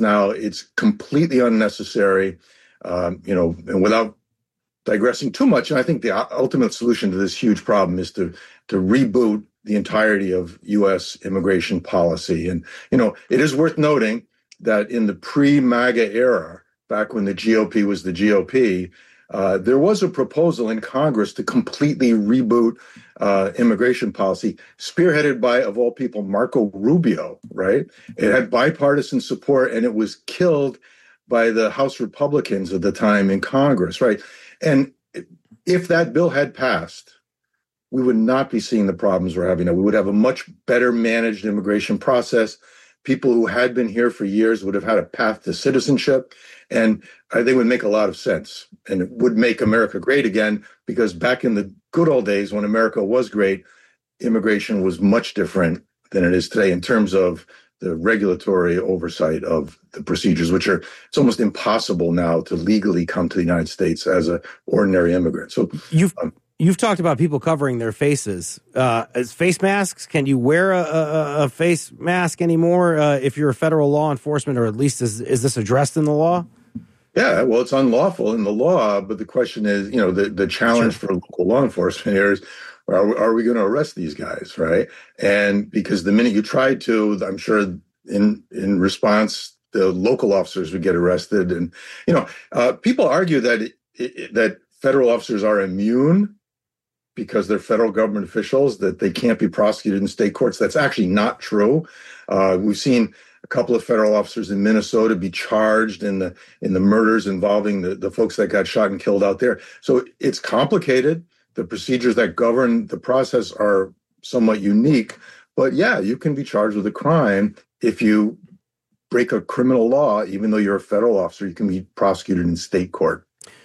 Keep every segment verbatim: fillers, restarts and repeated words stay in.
now. It's completely unnecessary, um, you know, and without digressing too much, and I think the ultimate solution to this huge problem is to to reboot the entirety of U S immigration policy. And, you know, it is worth noting that in the pre-MAGA era, back when the G O P was the G O P, uh, there was a proposal in Congress to completely reboot uh, immigration policy, spearheaded by, of all people, Marco Rubio, right? It had bipartisan support, and it was killed by the House Republicans at the time in Congress, right? And if that bill had passed, we would not be seeing the problems we're having now. We would have a much better managed immigration process. People who had been here for years would have had a path to citizenship. And I think it would make a lot of sense. And it would make America great again, because back in the good old days when America was great, immigration was much different than it is today in terms of the regulatory oversight of the procedures, which are, it's almost impossible now to legally come to the United States as an ordinary immigrant. So you've um, you've talked about people covering their faces. Uh, as face masks, can you wear a, a, a face mask anymore uh, if you're a federal law enforcement, or at least is is this addressed in the law? Yeah, well, it's unlawful in the law, but the question is, you know, the, the challenge Sure. for local law enforcement here is, are, we- are we going to arrest these guys, right? And because the minute you try to, I'm sure in in response, the local officers would get arrested. And, you know, uh, people argue that it, it, that federal officers are immune because they're federal government officials, that they can't be prosecuted in state courts. That's actually not true. Uh, we've seen a couple of federal officers in Minnesota be charged in the in the murders involving the, the folks that got shot and killed out there. So it's complicated. The procedures that govern the process are somewhat unique. But yeah, you can be charged with a crime if you break a criminal law. Even though you're a federal officer, you can be prosecuted in state court.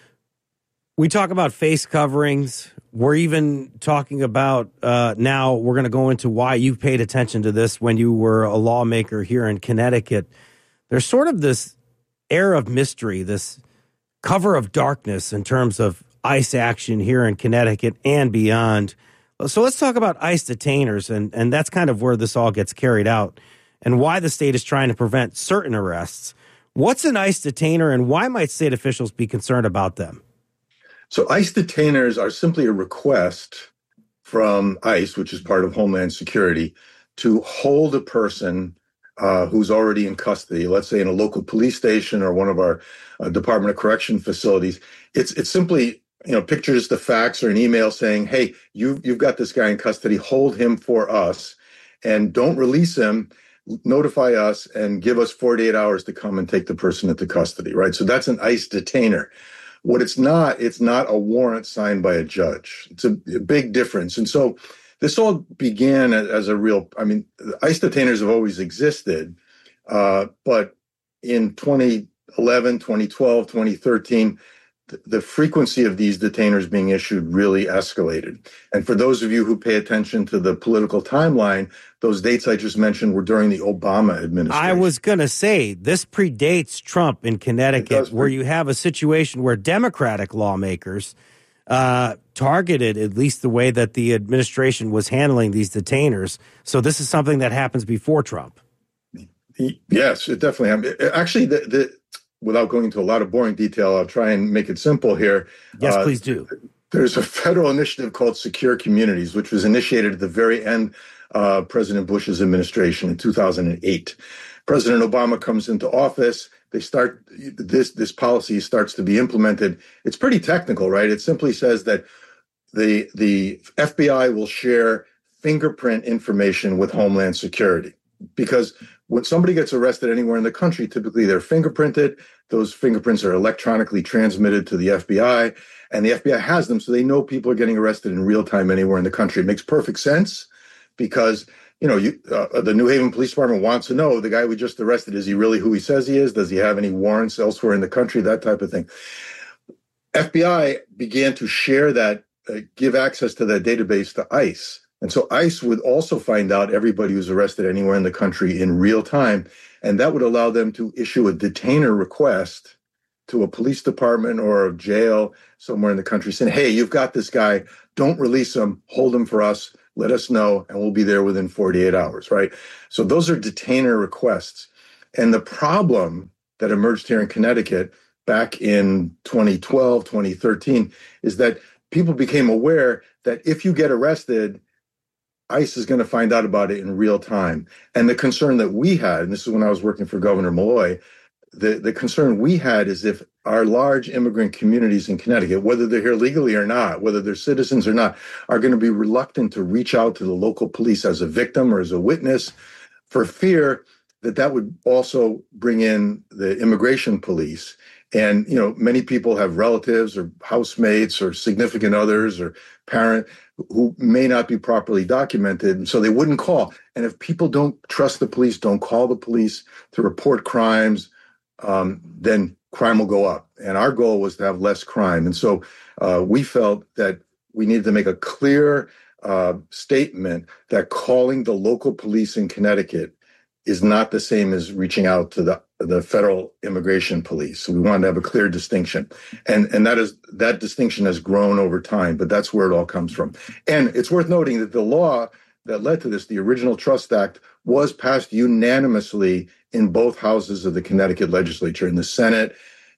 We talk about face coverings. We're even talking about uh, now we're going to go into why you paid attention to this when you were a lawmaker here in Connecticut. There's sort of this air of mystery, this cover of darkness in terms of ICE action here in Connecticut and beyond. So let's talk about ICE detainers, and, and that's kind of where this all gets carried out and why the state is trying to prevent certain arrests. What's an ICE detainer, and why might state officials be concerned about them? So ICE detainers are simply a request from ICE, which is part of Homeland Security, to hold a person uh, who's already in custody, let's say in a local police station or one of our uh, Department of Correction facilities. It's it's simply, you know, picture just a fax or an email saying, hey, you, you've got this guy in custody, hold him for us, and don't release him, notify us, and give us forty-eight hours to come and take the person into custody, right? So that's an ICE detainer. What it's not, it's not a warrant signed by a judge. It's a, a big difference. And so this all began as, as a real, I mean, ICE detainers have always existed, uh, but in twenty eleven, twenty twelve, twenty thirteen, th- the frequency of these detainers being issued really escalated. And for those of you who pay attention to the political timeline, those dates I just mentioned were during the Obama administration. I was going to say, this predates Trump in Connecticut, where you have a situation where Democratic lawmakers uh, targeted at least the way that the administration was handling these detainers. So this is something that happens before Trump. Yes, it definitely happened. Actually, the, the, without going into a lot of boring detail, I'll try and make it simple here. Yes, uh, please do. There's a federal initiative called Secure Communities, which was initiated at the very end Uh, President Bush's administration in two thousand eight. President Obama comes into office. They start this this policy starts to be implemented. It's pretty technical, right? It simply says that the the F B I will share fingerprint information with Homeland Security, because when somebody gets arrested anywhere in the country, typically they're fingerprinted. Those fingerprints are electronically transmitted to the F B I, and the F B I has them, so they know people are getting arrested in real time anywhere in the country. It makes perfect sense. Because, you know, you, uh, the New Haven Police Department wants to know, the guy we just arrested, is he really who he says he is? Does he have any warrants elsewhere in the country? That type of thing. F B I began to share that, uh, give access to that database to ICE. And so ICE would also find out everybody who's arrested anywhere in the country in real time. And that would allow them to issue a detainer request to a police department or a jail somewhere in the country saying, hey, you've got this guy, don't release him, hold him for us. Let us know, and we'll be there within forty-eight hours, right? So those are detainer requests. And the problem that emerged here in Connecticut back in twenty twelve, twenty thirteen, is that people became aware that if you get arrested, ICE is going to find out about it in real time. And the concern that we had, and this is when I was working for Governor Malloy, the, the concern we had is if our large immigrant communities in Connecticut, whether they're here legally or not, whether they're citizens or not, are going to be reluctant to reach out to the local police as a victim or as a witness for fear that that would also bring in the immigration police. And, you know, many people have relatives or housemates or significant others or parent who may not be properly documented, so they wouldn't call. And if people don't trust the police, don't call the police to report crimes, um, then crime will go up. And our goal was to have less crime. And so uh, we felt that we needed to make a clear uh, statement that calling the local police in Connecticut is not the same as reaching out to the, the federal immigration police. So we wanted to have a clear distinction. And, and that is that distinction has grown over time, but that's where it all comes from. And it's worth noting that the law that led to this, the original Trust Act, was passed unanimously in both houses of the Connecticut legislature, in the Senate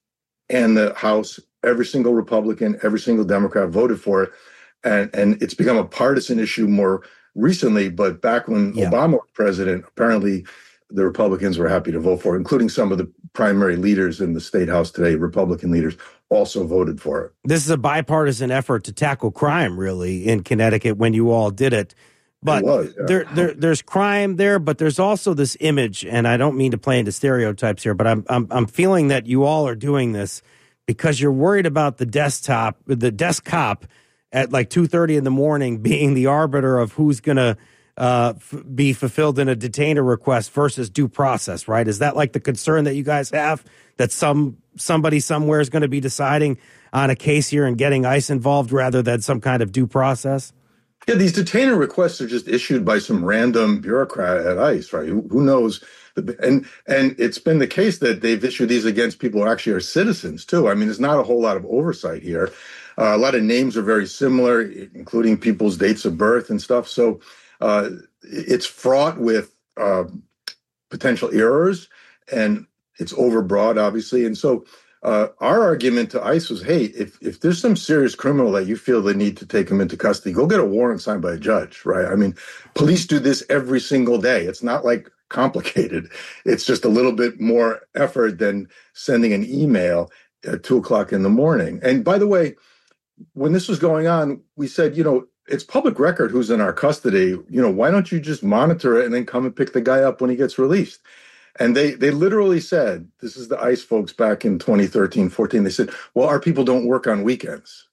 and the House. Every single Republican, every single Democrat voted for it. And, and it's become a partisan issue more recently, but back when yeah. Obama was president, apparently the Republicans were happy to vote for it, including some of the primary leaders in the state house today, Republican leaders, also voted for it. This is a bipartisan effort to tackle crime, really, in Connecticut when you all did it. But it was, yeah. there, there, there's crime there, but there's also this image, and I don't mean to play into stereotypes here, but I'm, I'm, I'm feeling that you all are doing this because you're worried about the desktop, the desk cop at like two thirty in the morning being the arbiter of who's going to uh, f- be fulfilled in a detainer request versus due process, right? Is that like the concern that you guys have, that some somebody somewhere is going to be deciding on a case here and getting ICE involved rather than some kind of due process? Yeah, these detainer requests are just issued by some random bureaucrat at ICE, right? Who, who knows? And and it's been the case that they've issued these against people who actually are citizens, too. I mean, there's not a whole lot of oversight here. Uh, a lot of names are very similar, including people's dates of birth and stuff. So uh, it's fraught with uh, potential errors, and it's overbroad, obviously. And so uh, our argument to ICE was, hey, if, if there's some serious criminal that you feel they need to take him into custody, go get a warrant signed by a judge, right? I mean, police do this every single day. It's not like complicated. It's just a little bit more effort than sending an email at two o'clock in the morning. And by the way, when this was going on, we said, you know, it's public record who's in our custody. You know, why don't you just monitor it and then come and pick the guy up when he gets released? And they they literally said, this is the ICE folks back in twenty thirteen, fourteen, they said, well, our people don't work on weekends.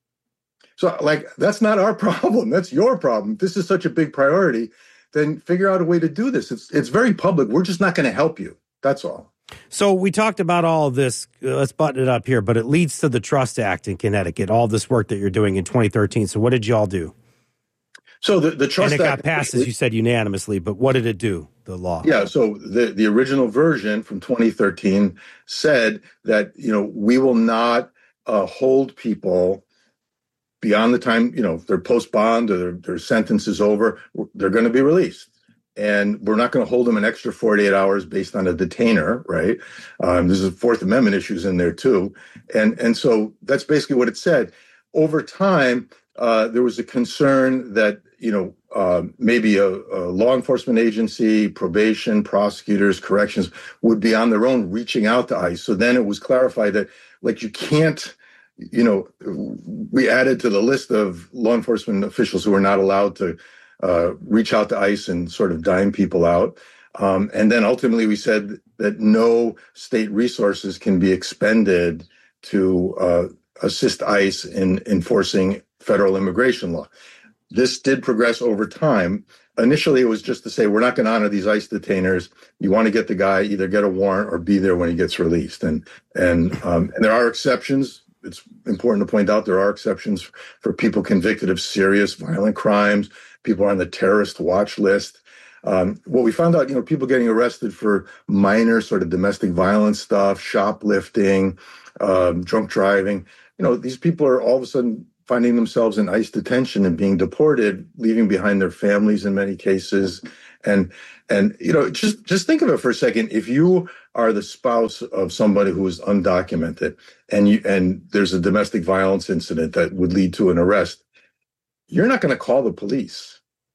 So, like, that's not our problem. That's your problem. If this is such a big priority, then figure out a way to do this. It's it's very public. We're just not going to help you. That's all. So we talked about all of this. Uh, let's button it up here, but it leads to the Trust Act in Connecticut, all this work that you're doing in twenty thirteen. So what did y'all do? So the, the Trust Act... And it Act, got passed, as you said, unanimously, but what did it do, the law? Yeah, so the, the original version from twenty thirteen said that, you know, we will not uh, hold people beyond the time, you know, if they're post-bond or their, their sentence is over, they're going to be released. And we're not going to hold them an extra forty-eight hours based on a detainer, right? Um, there's a Fourth Amendment issues in there too. And, and so that's basically what it said. Over time, uh, there was a concern that, you know, uh, maybe a, a law enforcement agency, probation, prosecutors, corrections would be on their own reaching out to ICE. So then it was clarified that, like, you can't, you know, we added to the list of law enforcement officials who are not allowed to Uh, reach out to ICE and sort of dime people out. Um, and then ultimately we said that no state resources can be expended to uh, assist ICE in enforcing federal immigration law. This did progress over time. Initially, it was just to say, we're not going to honor these ICE detainers. You want to get the guy, either get a warrant or be there when he gets released. And, and, um, and there are exceptions. It's important to point out there are exceptions for people convicted of serious violent crimes. People are on the terrorist watch list. Um, what we found out, you know, people getting arrested for minor sort of domestic violence stuff, shoplifting, um, drunk driving. You know, these people are all of a sudden finding themselves in ICE detention and being deported, leaving behind their families in many cases. And, and, you know, just, just think of it for a second. If you are the spouse of somebody who is undocumented and you, and there's a domestic violence incident that would lead to an arrest, you're not going to call the police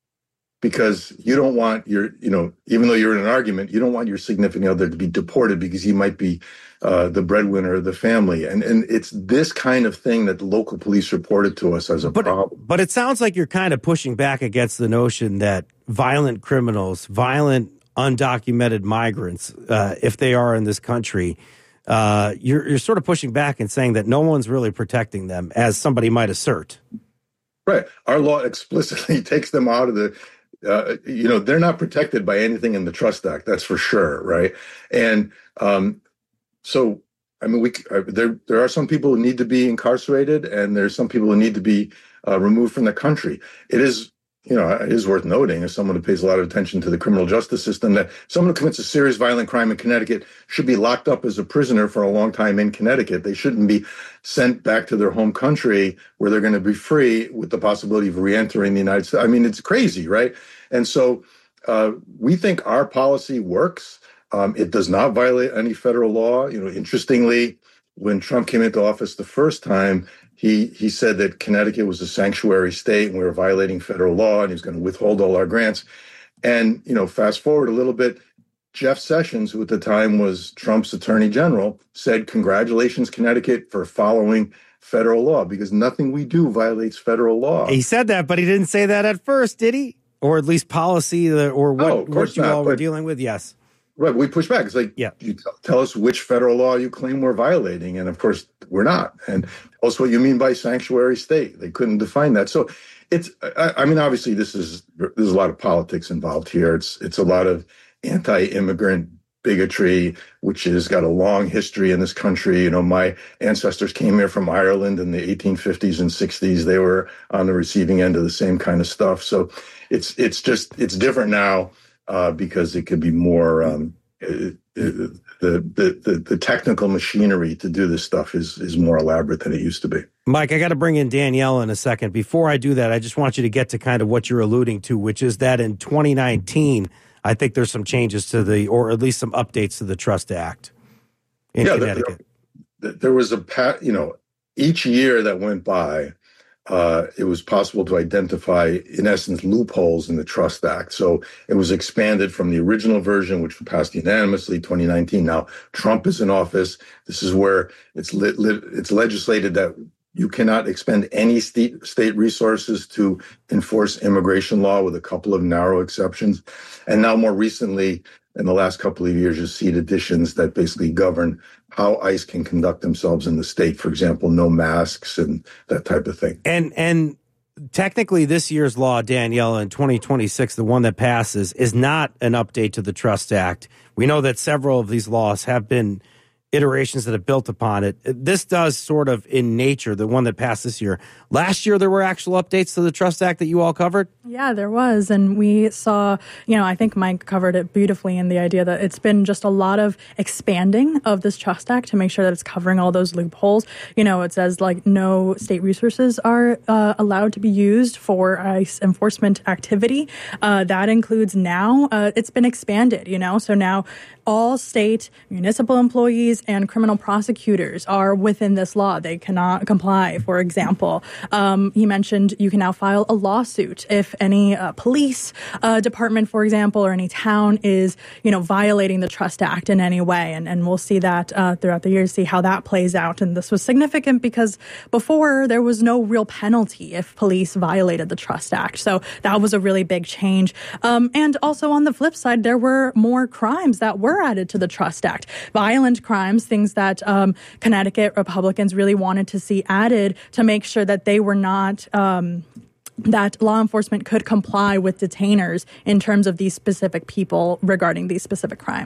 because you don't want your, you know, even though you're in an argument, you don't want your significant other to be deported because he might be uh, the breadwinner of the family. And and it's this kind of thing that the local police reported to us as a but, problem. But it sounds like you're kind of pushing back against the notion that violent criminals, violent undocumented migrants, uh, if they are in this country, uh, you're, you're sort of pushing back and saying that no one's really protecting them, as somebody might assert. Right. Our law explicitly takes them out of the, uh, you know, they're not protected by anything in the Trust Act. That's for sure. Right. And um, so, I mean, we uh, there there are some people who need to be incarcerated, and there's some people who need to be uh, removed from the country. It is, you know, it is worth noting, as someone who pays a lot of attention to the criminal justice system, that someone who commits a serious violent crime in Connecticut should be locked up as a prisoner for a long time in Connecticut. They shouldn't be sent back to their home country where they're going to be free with the possibility of reentering the United States. I mean, it's crazy, right? And so uh, we think our policy works. Um, it does not violate any federal law. You know, interestingly, when Trump came into office the first time, he he said that Connecticut was a sanctuary state and we were violating federal law and he was going to withhold all our grants. And, you know, fast forward a little bit, Jeff Sessions, who at the time was Trump's attorney general, said, congratulations, Connecticut, for following federal law, because nothing we do violates federal law. He said that, but he didn't say that at first, did he? Or at least policy or what, oh, what you not, all were but, dealing with? Yes. Right. We push back. It's like, yeah. you t- tell us which federal law you claim we're violating. And of course, we're not. And also what you mean by sanctuary state. They couldn't define that. So it's, I, I mean, obviously, this is, there's a lot of politics involved here. It's, it's a lot of anti-immigrant bigotry, which has got a long history in this country. You know, my ancestors came here from Ireland in the eighteen fifties and sixties. They were on the receiving end of the same kind of stuff. So it's, it's just, it's different now. Uh, because it could be more um, it, it, the, the the the technical machinery to do this stuff is is more elaborate than it used to be. Mike, I got to bring in Danielle in a second. Before I do that, I just want you to get to kind of what you're alluding to, which is that in twenty nineteen, I think there's some changes to the, or at least some updates to the Trust Act in yeah, Connecticut. There, there was a pat, you know, each year that went by, Uh, it was possible to identify, in essence, loopholes in the Trust Act. So it was expanded from the original version, which was passed unanimously, twenty nineteen. Now Trump is in office. This is where it's lit, lit, it's legislated that you cannot expend any state, state resources to enforce immigration law, with a couple of narrow exceptions. And now, more recently, in the last couple of years, you see additions that basically govern how ICE can conduct themselves in the state. For example, no masks and that type of thing. And and technically, this year's law, Danielle, in twenty twenty-six, the one that passes, is not an update to the Trust Act. We know that several of these laws have been iterations that have built upon it. This does sort of in nature, the one that passed this year. Last year, there were actual updates to the Trust Act that you all covered? Yeah, there was. And we saw, you know, I think Mike covered it beautifully in the idea that it's been just a lot of expanding of this Trust Act to make sure that it's covering all those loopholes. You know, it says like no state resources are uh, allowed to be used for ICE enforcement activity. Uh, that includes now, uh, it's been expanded, you know, so now all state municipal employees and criminal prosecutors are within this law. They cannot comply, for example. Um, he mentioned you can now file a lawsuit if any uh, police uh, department, for example, or any town is, you know, violating the Trust Act in any way. And, and we'll see that uh, throughout the year, see how that plays out. And this was significant because before there was no real penalty if police violated the Trust Act. So that was a really big change. Um, and also on the flip side, there were more crimes that were added to the Trust Act. Violent crimes, things that um, Connecticut Republicans really wanted to see added to make sure that they were not, um, that law enforcement could comply with detainers in terms of these specific people regarding these specific crimes.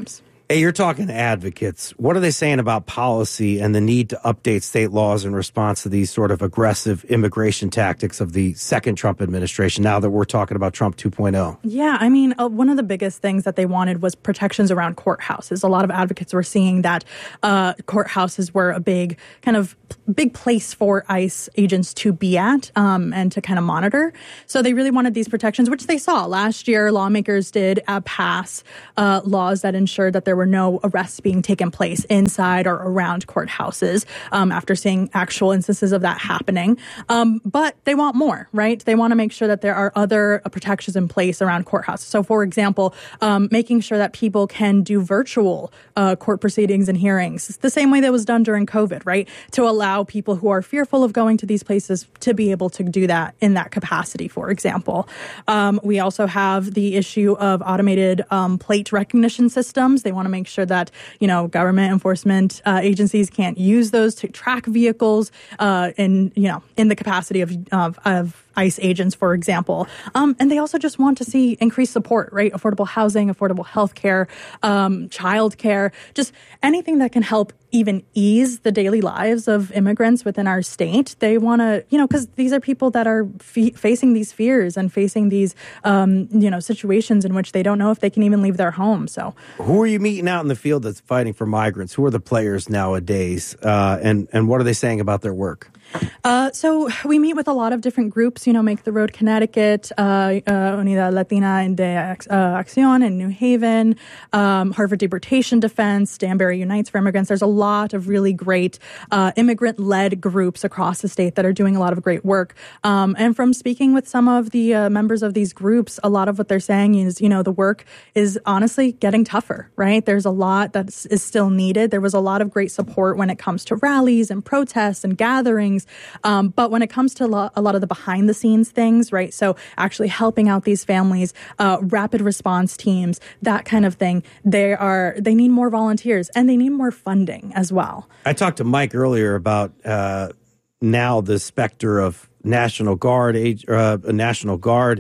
Hey, you're talking to advocates. What are they saying about policy and the need to update state laws in response to these sort of aggressive immigration tactics of the second Trump administration, now that we're talking about Trump two point oh? Yeah, I mean, uh, one of the biggest things that they wanted was protections around courthouses. A lot of advocates were seeing that uh, courthouses were a big kind of big place for ICE agents to be at um, and to kind of monitor. So they really wanted these protections, which they saw. Last year, lawmakers did uh, pass uh, laws that ensured that there were no arrests being taken place inside or around courthouses um, after seeing actual instances of that happening. Um, but they want more, right? They want to make sure that there are other uh, protections in place around courthouses. So, for example, um, making sure that people can do virtual uh, court proceedings and hearings, the same way that was done during COVID, right? To allow people who are fearful of going to these places to be able to do that in that capacity, for example. Um, we also have the issue of automated um, plate recognition systems. They want to make sure that, you know, government enforcement uh, agencies can't use those to track vehicles uh, in, you know, in the capacity of, of, of ICE agents, for example. Um, and they also just want to see increased support, right? Affordable housing, affordable health care, um, child care, just anything that can help even ease the daily lives of immigrants within our state. They want to, you know, because these are people that are f- facing these fears and facing these, um, you know, situations in which they don't know if they can even leave their home. So who are you meeting out in the field that's fighting for migrants? Who are the players nowadays? Uh, and, and what are they saying about their work? Uh, so we meet with a lot of different groups, you know, Make the Road Connecticut, uh, uh, Unidad Latina de uh, Acción in New Haven, um, Harvard Deportation Defense, Danbury Unites for Immigrants. There's a lot of really great uh, immigrant-led groups across the state that are doing a lot of great work. Um, and from speaking with some of the uh, members of these groups, a lot of what they're saying is, you know, the work is honestly getting tougher, right? There's a lot that is still needed. There was a lot of great support when it comes to rallies and protests and gatherings. Um, but when it comes to lo- a lot of the behind the scenes things, right? So actually helping out these families, uh, rapid response teams, that kind of thing, they are, they need more volunteers and they need more funding as well. I talked to Mike earlier about uh, now the specter of National Guard, uh, National Guard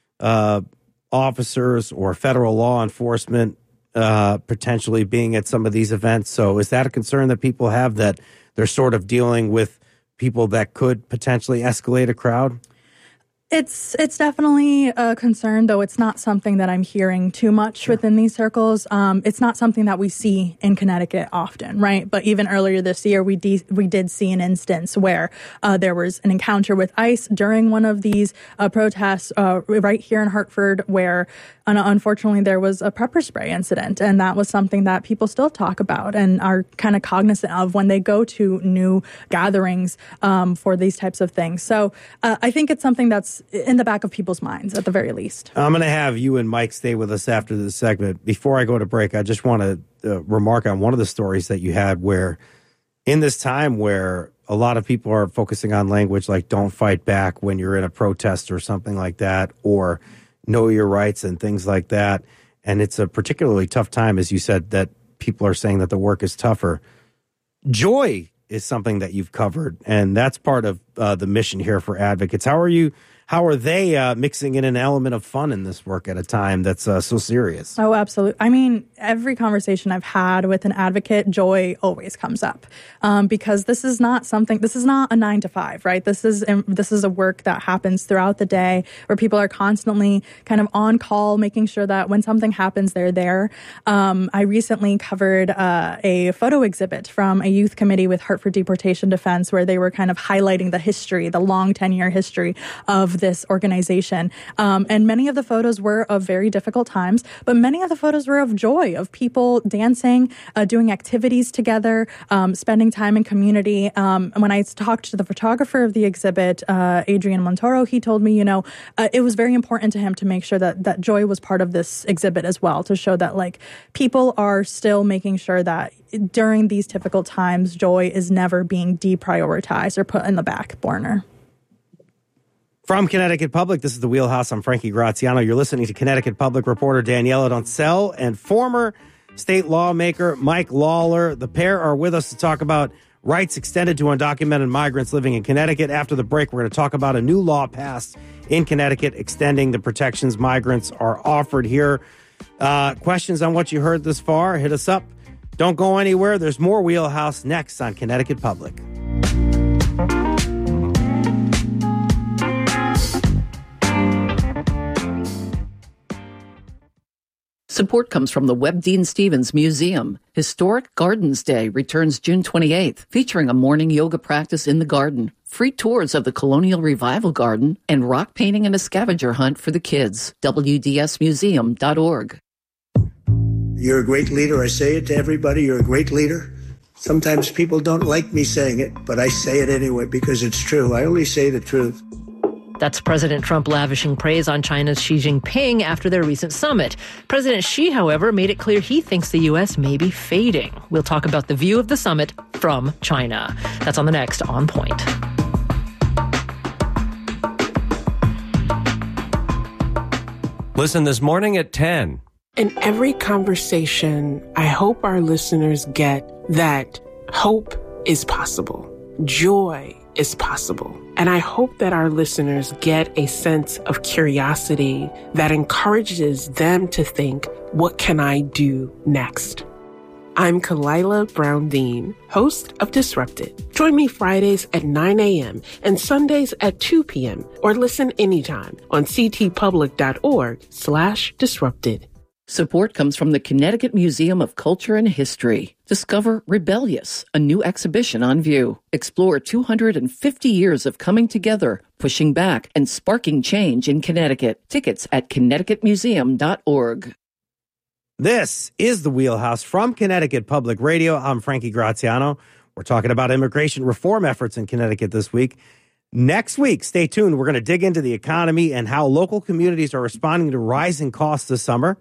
uh, officers or federal law enforcement uh, potentially being at some of these events. So is that a concern that people have, that they're sort of dealing with people that could potentially escalate a crowd? It's it's definitely a concern, though it's not something that I'm hearing too much sure. within these circles. Um, it's not something that we see in Connecticut often, right? But even earlier this year, we de- we did see an instance where uh, there was an encounter with ICE during one of these uh, protests uh, right here in Hartford, where uh, unfortunately there was a pepper spray incident, and that was something that people still talk about and are kind of cognizant of when they go to new gatherings um, for these types of things. So uh, I think it's something that's in the back of people's minds, at the very least. I'm going to have you and Mike stay with us after this segment. Before I go to break, I just want to uh, remark on one of the stories that you had where in this time where a lot of people are focusing on language like don't fight back when you're in a protest or something like that, or know your rights and things like that. And it's a particularly tough time, as you said, that people are saying that the work is tougher. Joy is something that you've covered, and that's part of uh, the mission here for advocates. How are you? How are they uh, mixing in an element of fun in this work at a time that's uh, so serious? Oh, absolutely. I mean, every conversation I've had with an advocate, joy always comes up um, because this is not something, this is not a nine to five, right? This is, this is a work that happens throughout the day where people are constantly kind of on call, making sure that when something happens, they're there. Um, I recently covered uh, a photo exhibit from a youth committee with Hartford Deportation Defense where they were kind of highlighting the history, the long ten-year history of this organization. Um, and many of the photos were of very difficult times, but many of the photos were of joy, of people dancing, uh, doing activities together, um, spending time in community. Um, and when I talked to the photographer of the exhibit, uh, Adrian Montoro, he told me, you know, uh, it was very important to him to make sure that, that joy was part of this exhibit as well, to show that like people are still making sure that during these difficult times, joy is never being deprioritized or put in the back burner. From Connecticut Public, this is The Wheelhouse. I'm Frankie Graziano. You're listening to Connecticut Public reporter Daniela Doncel and former state lawmaker Mike Lawler. The pair are with us to talk about rights extended to undocumented migrants living in Connecticut. After the break, we're going to talk about a new law passed in Connecticut extending the protections migrants are offered here. Uh, questions on what you heard this far, hit us up. Don't go anywhere. There's more Wheelhouse next on Connecticut Public. Support comes from the Webb Dean Stevens Museum. Historic Gardens Day returns June twenty-eighth, featuring a morning yoga practice in the garden, free tours of the Colonial Revival Garden, and rock painting and a scavenger hunt for the kids. W D S museum dot org. You're a great leader. I say it to everybody. You're a great leader. Sometimes people don't like me saying it, but I say it anyway because it's true. I only say the truth. That's President Trump lavishing praise on China's Xi Jinping after their recent summit. President Xi, however, made it clear he thinks the U S may be fading. We'll talk about the view of the summit from China. That's on the next On Point. Listen this morning at ten. In every conversation, I hope our listeners get that hope is possible. Joy is possible. And I hope that our listeners get a sense of curiosity that encourages them to think, what can I do next? I'm Kalila Brown-Dean, host of Disrupted. Join me Fridays at nine a.m. and Sundays at two p.m. or listen anytime on ctpublic.org slash disrupted. Support comes from the Connecticut Museum of Culture and History. Discover Rebellious, a new exhibition on view. Explore two hundred fifty years of coming together, pushing back, and sparking change in Connecticut. Tickets at connecticut museum dot org. This is the Wheelhouse from Connecticut Public Radio. I'm Frankie Graziano. We're talking about immigration reform efforts in Connecticut this week. Next week, stay tuned. We're going to dig into the economy and how local communities are responding to rising costs this summer.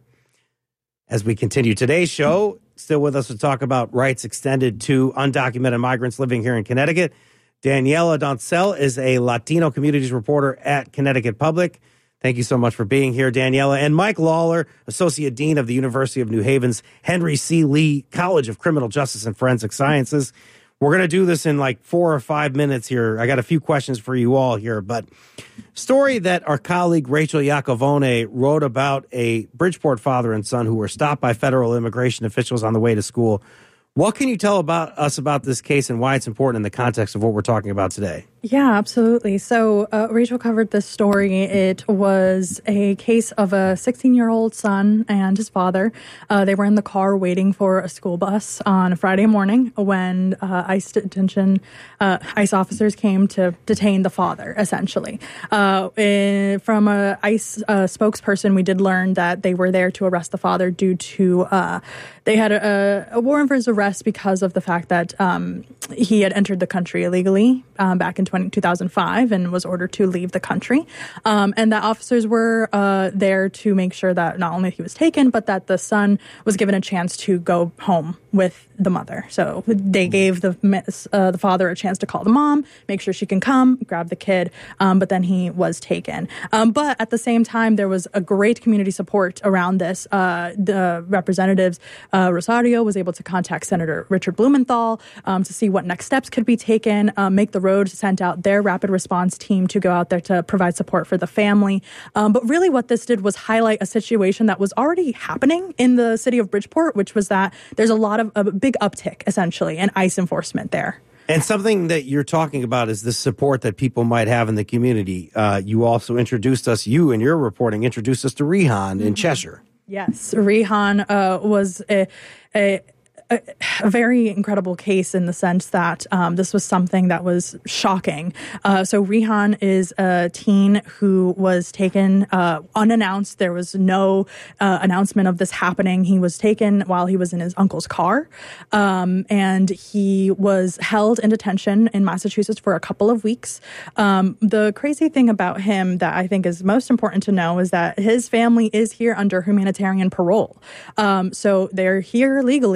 As we continue today's show, still with us to talk about rights extended to undocumented migrants living here in Connecticut. Daniela Doncel is a Latino communities reporter at Connecticut Public. Thank you so much for being here, Daniela. And Mike Lawler, Associate Dean of the University of New Haven's Henry C. Lee College of Criminal Justice and Forensic Sciences. We're going to do this in like four or five minutes here. I got a few questions for you all here, but story that our colleague Rachel Iacovone wrote about a Bridgeport father and son who were stopped by federal immigration officials on the way to school. What can you tell about us about this case and why it's important in the context of what we're talking about today? Yeah, absolutely. So uh, Rachel covered this story. It was a case of a sixteen-year-old son and his father. Uh, they were in the car waiting for a school bus on a Friday morning when uh, ICE detention, uh, ICE officers came to detain the father, essentially. Uh, in, from a ICE uh, spokesperson, we did learn that they were there to arrest the father due to, uh, they had a, a warrant for his arrest because of the fact that um, he had entered the country illegally um, back in two thousand five and was ordered to leave the country. Um, and that officers were uh, there to make sure that not only he was taken, but that the son was given a chance to go home with the mother. So they gave the uh, the father a chance to call the mom, make sure she can come, grab the kid, um, but then he was taken. Um, but at the same time, there was a great community support around this. Uh, the representatives, uh, Rosario was able to contact Senator Richard Blumenthal um, to see what next steps could be taken, um, Make the Road sent out their rapid response team to go out there to provide support for the family. Um, but really what this did was highlight a situation that was already happening in the city of Bridgeport, which was that there's a lot of a big uptick, essentially, in ICE enforcement there. And something that you're talking about is the support that people might have in the community. Uh, you also introduced us, you and your reporting, introduced us to Rehan mm-hmm. in Cheshire. Yes, Rehan uh, was a, a A, a very incredible case in the sense that um, this was something that was shocking. Uh, so Rehan is a teen who was taken uh, unannounced. There was no uh, announcement of this happening. He was taken while he was in his uncle's car, um, and he was held in detention in Massachusetts for a couple of weeks. Um, the crazy thing about him that I think is most important to know is that his family is here under humanitarian parole. Um, so they're here legally.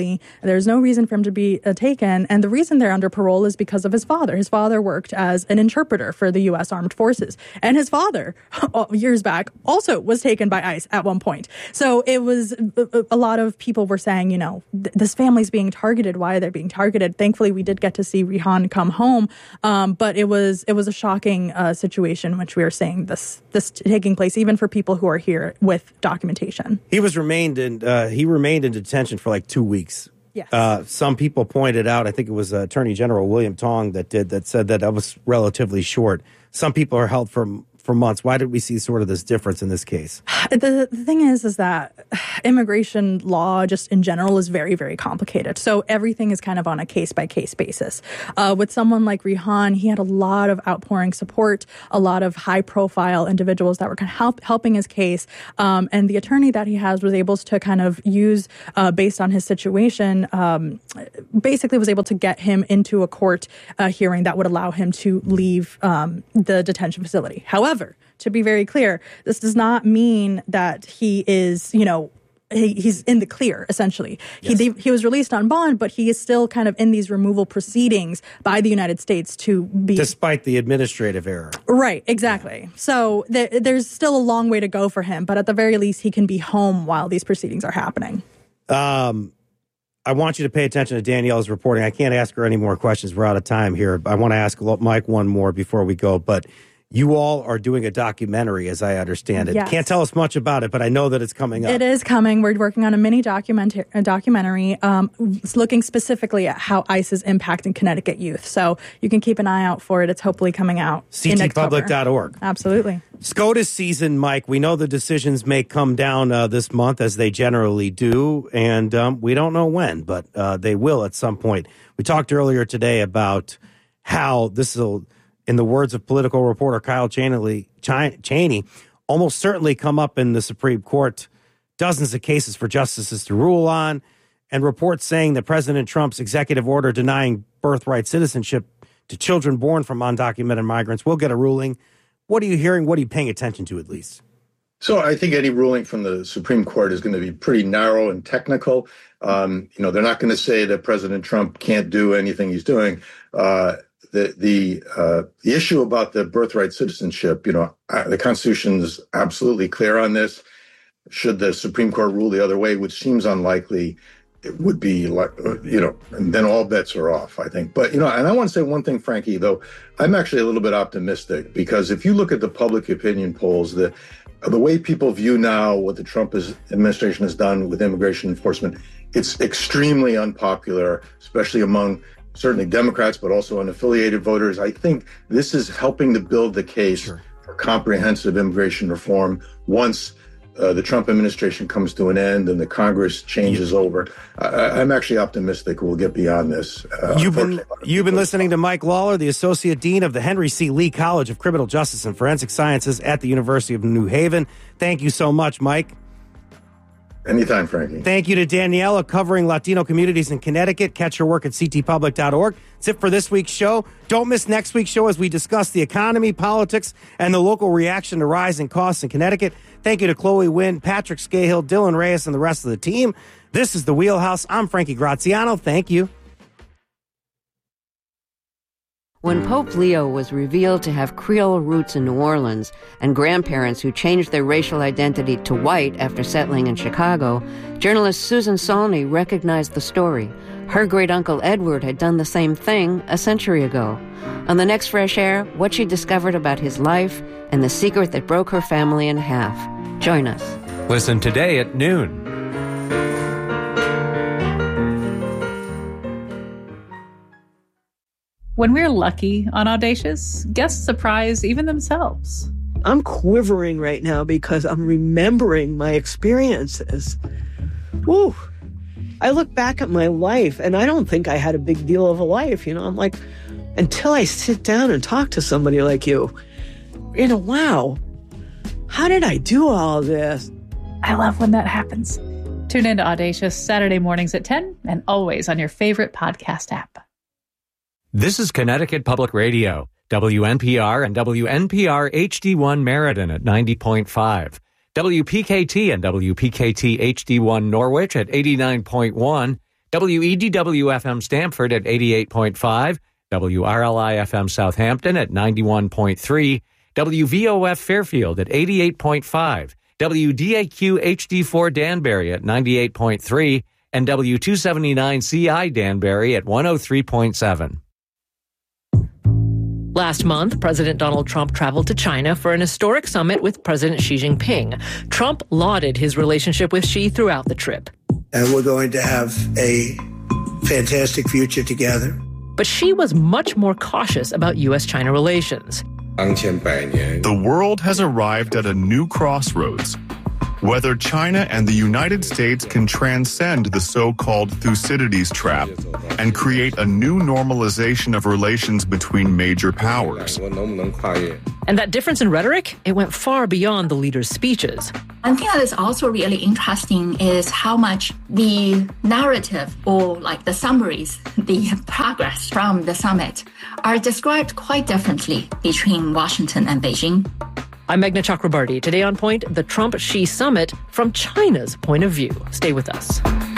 There's no reason for him to be uh, taken. And the reason they're under parole is because of his father. His father worked as an interpreter for the U S Armed Forces. And his father, years back, also was taken by ICE at one point. So it was a, a lot of people were saying, you know, th- this family's being targeted. Why are they being targeted? Thankfully, we did get to see Rihan come home. Um, but it was it was a shocking uh, situation, which we are seeing this this taking place, even for people who are here with documentation. He was remained in uh, he remained in detention for like two weeks. Yes. Uh, some people pointed out, I think it was uh, Attorney General William Tong that did that said that that was relatively short. Some people are held for for months. Why did we see sort of this difference in this case? The, the thing is, is that immigration law just in general is very, very complicated. So everything is kind of on a case-by-case basis. Uh, with someone like Rihan, he had a lot of outpouring support, a lot of high-profile individuals that were kind of help, helping his case. Um, and the attorney that he has was able to kind of use, uh, based on his situation, um, basically was able to get him into a court uh, hearing that would allow him to leave um, the detention facility. However, to be very clear, this does not mean that he is, you know, he, he's in the clear, essentially. Yes. He he was released on bond, but he is still kind of in these removal proceedings by the United States to be... Despite the administrative error. Right, exactly. Yeah. So th- there's still a long way to go for him, but at the very least, he can be home while these proceedings are happening. Um, I want you to pay attention to Danielle's reporting. I can't ask her any more questions. We're out of time here. I want to ask Mike one more before we go, but... You all are doing a documentary, as I understand it. Yes. Can't tell us much about it, but I know that it's coming up. It is coming. We're working on a mini document- a documentary um, looking specifically at how ICE is impacting Connecticut youth. So you can keep an eye out for it. It's hopefully coming out C T public dot org. Absolutely. SCOTUS season, Mike. We know the decisions may come down uh, this month, as they generally do, and um, we don't know when, but uh, they will at some point. We talked earlier today about how this will... in the words of political reporter Kyle Cheney, Cheney, almost certainly come up in the Supreme Court. Dozens of cases for justices to rule on, and reports saying that President Trump's executive order denying birthright citizenship to children born from undocumented migrants will get a ruling. What are you hearing? What are you paying attention to, at least? So I think any ruling from the Supreme Court is going to be pretty narrow and technical. Um, you know, they're not going to say that President Trump can't do anything he's doing. Uh, The the uh, the issue about the birthright citizenship, you know, the Constitution is absolutely clear on this. Should the Supreme Court rule the other way, which seems unlikely, it would be like, you know, and then all bets are off, I think. But, you know, and I want to say one thing, Frankie, though, I'm actually a little bit optimistic, because if you look at the public opinion polls, the the way people view now what the Trump is, administration has done with immigration enforcement, it's extremely unpopular, especially among certainly Democrats, but also unaffiliated voters. I think this is helping to build the case sure. for comprehensive immigration reform once uh, the Trump administration comes to an end and the Congress changes yeah. over. I, I'm actually optimistic we'll get beyond this. Uh, you've been you've been listening to Mike Lawler, the Associate Dean of the Henry C. Lee College of Criminal Justice and Forensic Sciences at the University of New Haven. Thank you so much, Mike. Anytime, Frankie. Thank you to Daniela, covering Latino communities in Connecticut. Catch her work at c t public dot org. That's it for this week's show. Don't miss next week's show as we discuss the economy, politics, and the local reaction to rising costs in Connecticut. Thank you to Chloe Wynn, Patrick Scahill, Dylan Reyes, and the rest of the team. This is The Wheelhouse. I'm Frankie Graziano. Thank you. When Pope Leo was revealed to have Creole roots in New Orleans and grandparents who changed their racial identity to white after settling in Chicago, journalist Susan Saulney recognized the story. Her great-uncle Edward had done the same thing a century ago. On the next Fresh Air, what she discovered about his life and the secret that broke her family in half. Join us. Listen today at noon. When we're lucky on Audacious, guests surprise even themselves. I'm quivering right now because I'm remembering my experiences. Woo! I look back at my life and I don't think I had a big deal of a life. You know, I'm like, until I sit down and talk to somebody like you, you know, wow, how did I do all this? I love when that happens. Tune in to Audacious Saturday mornings at ten and always on your favorite podcast app. This is Connecticut Public Radio, W N P R and W N P R H D one Meriden at ninety point five, W P K T and W P K T H D one Norwich at eighty-nine point one, W E D W F M Stamford at eighty-eight point five, W R L I F M Southampton at ninety-one point three, W V O F Fairfield at eighty-eight point five, W D A Q H D four Danbury at ninety-eight point three, and W two seventy-nine C I Danbury at one oh three point seven. Last month, President Donald Trump traveled to China for an historic summit with President Xi Jinping. Trump lauded his relationship with Xi throughout the trip. And we're going to have a fantastic future together. But Xi was much more cautious about U S China relations. The world has arrived at a new crossroads. Whether China and the United States can transcend the so-called Thucydides trap and create a new normalization of relations between major powers. And that difference in rhetoric, it went far beyond the leaders' speeches. One thing that is also really interesting is how much the narrative or like the summaries, the progress from the summit are described quite differently between Washington and Beijing. I'm Meghna Chakrabarti. Today on Point, the Trump-Xi summit from China's point of view. Stay with us.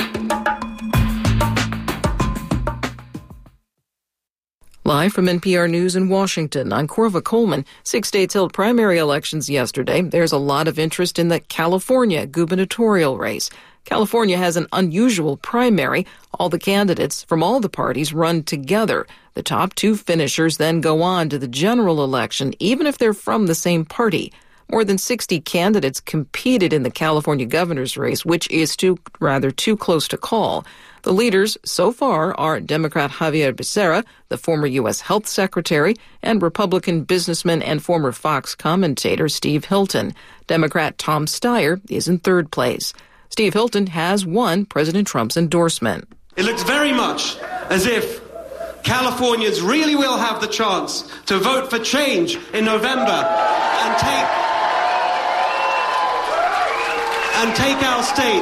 Live from N P R News in Washington, I'm Corva Coleman. Six states held primary elections yesterday. There's a lot of interest in the California gubernatorial race. California has an unusual primary. All the candidates from all the parties run together. The top two finishers then go on to the general election, even if they're from the same party. More than sixty candidates competed in the California governor's race, which is too rather too close to call. The leaders so far are Democrat Xavier Becerra, the former U S Health Secretary, and Republican businessman and former Fox commentator Steve Hilton. Democrat Tom Steyer is in third place. Steve Hilton has won President Trump's endorsement. It looks very much as if Californians really will have the chance to vote for change in November and take and take our state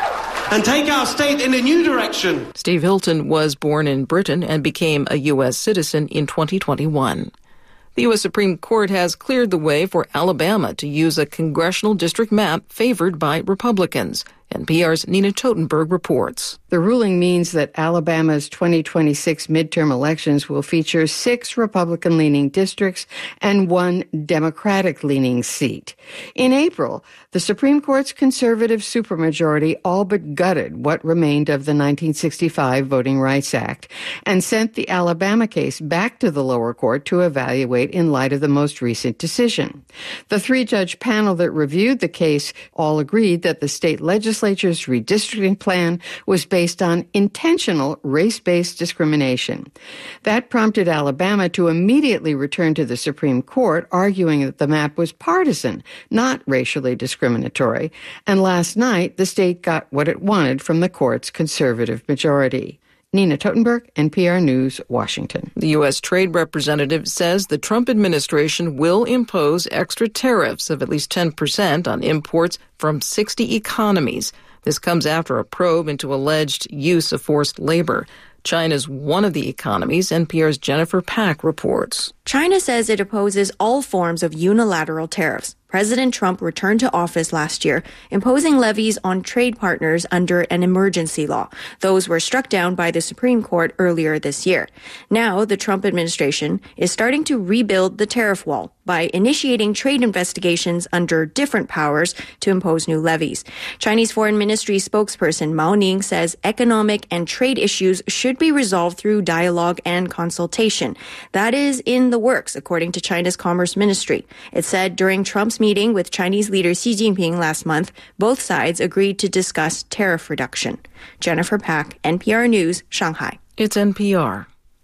and take our state in a new direction. Steve Hilton was born in Britain and became a U S citizen in twenty twenty-one. The U S Supreme Court has cleared the way for Alabama to use a congressional district map favored by Republicans. N P R's Nina Totenberg reports. The ruling means that Alabama's twenty twenty-six midterm elections will feature six Republican-leaning districts and one Democratic-leaning seat. In April, the Supreme Court's conservative supermajority all but gutted what remained of the nineteen sixty-five Voting Rights Act and sent the Alabama case back to the lower court to evaluate in light of the most recent decision. The three-judge panel that reviewed the case all agreed that the state legislature's redistricting plan was based on intentional race-based discrimination. That prompted Alabama to immediately return to the Supreme Court, arguing that the map was partisan, not racially discriminatory. And last night, the state got what it wanted from the court's conservative majority. Nina Totenberg, N P R News, Washington. The U S Trade Representative says the Trump administration will impose extra tariffs of at least ten percent on imports from sixty economies. This comes after a probe into alleged use of forced labor. China's one of the economies. N P R's Jennifer Pack reports. China says it opposes all forms of unilateral tariffs. President Trump returned to office last year, imposing levies on trade partners under an emergency law. Those were struck down by the Supreme Court earlier this year. Now, the Trump administration is starting to rebuild the tariff wall by initiating trade investigations under different powers to impose new levies. Chinese Foreign Ministry spokesperson Mao Ning says economic and trade issues should be resolved through dialogue and consultation. That is in the works, according to China's Commerce Ministry. It said during Trump's meeting with Chinese leader Xi Jinping last month, both sides agreed to discuss tariff reduction. Jennifer Pack, N P R News, Shanghai. It's N P R.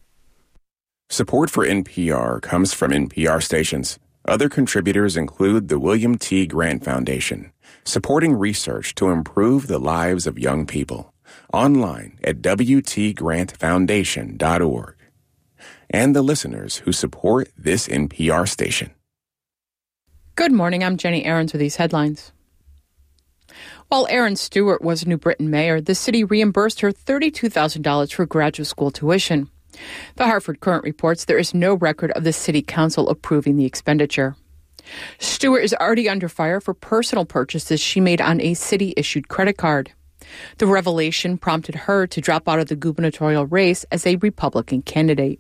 Support for N P R comes from N P R stations. Other contributors include the William T. Grant Foundation, supporting research to improve the lives of young people. Online at w t grant foundation dot org. And the listeners who support this N P R station. Good morning, I'm Jenny Ahrens with these headlines. While Erin Stewart was New Britain mayor, the city reimbursed her thirty-two thousand dollars for graduate school tuition. The Hartford Courant reports there is no record of the city council approving the expenditure. Stewart is already under fire for personal purchases she made on a city-issued credit card. The revelation prompted her to drop out of the gubernatorial race as a Republican candidate.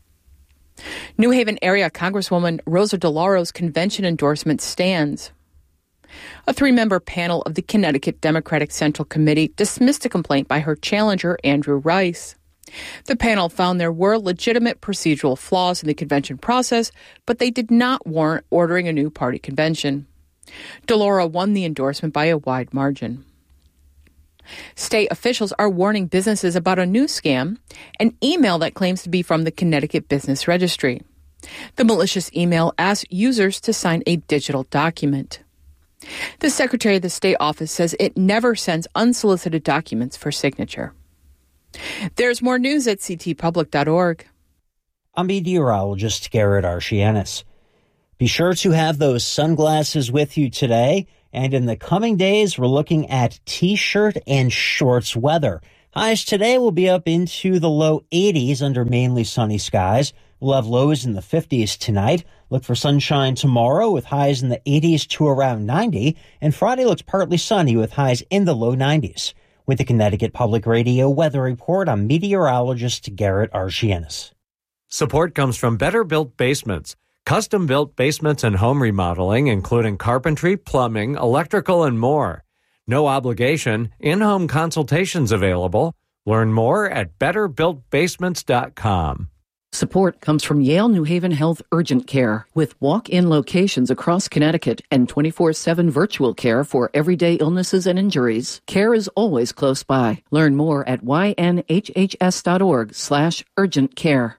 New Haven area Congresswoman Rosa DeLauro's convention endorsement stands. A three-member panel of the Connecticut Democratic Central Committee dismissed a complaint by her challenger, Andrew Rice. The panel found there were legitimate procedural flaws in the convention process, but they did not warrant ordering a new party convention. DeLauro won the endorsement by a wide margin. State officials are warning businesses about a new scam, an email that claims to be from the Connecticut Business Registry. The malicious email asks users to sign a digital document. The Secretary of the State Office says it never sends unsolicited documents for signature. There's more news at c t public dot org. I'm meteorologist Garrett Archianis. Be sure to have those sunglasses with you today, and in the coming days, we're looking at t-shirt and shorts weather. Highs today will be up into the low eighties under mainly sunny skies. We'll have lows in the fifties tonight. Look for sunshine tomorrow with highs in the eighties to around ninety, and Friday looks partly sunny with highs in the low nineties. With the Connecticut Public Radio Weather Report, I'm meteorologist Garrett Archianis. Support comes from Better Built Basements. Custom-built basements and home remodeling, including carpentry, plumbing, electrical, and more. No obligation, in-home consultations available. Learn more at better built basements dot com. Support comes from Yale New Haven Health Urgent Care, with walk-in locations across Connecticut and twenty-four seven virtual care for everyday illnesses and injuries. Care is always close by. Learn more at y n h h s dot org slash urgent care.